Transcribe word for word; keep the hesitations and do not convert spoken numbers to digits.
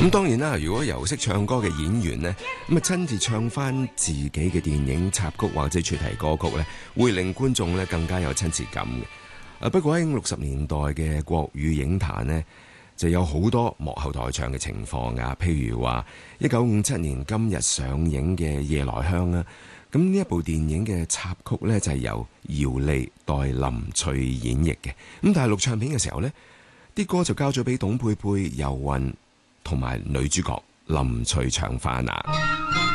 咁當然啦，如果由識唱歌嘅演員呢，咁啊親自唱翻自己嘅電影插曲或者主題歌曲呢，會令觀眾呢更加有親切感嘅。不過喺六十年代嘅國語影壇呢，就有好多幕後代唱嘅情況啊。譬如話一九五七年今日上映嘅《夜來香》啦，咁呢一部電影嘅插曲呢，就係由姚莉代林翠演繹嘅。咁但係錄唱片嘅時候呢，啲歌就交咗俾董佩佩、游韻同埋女主角林翠唱翻啊。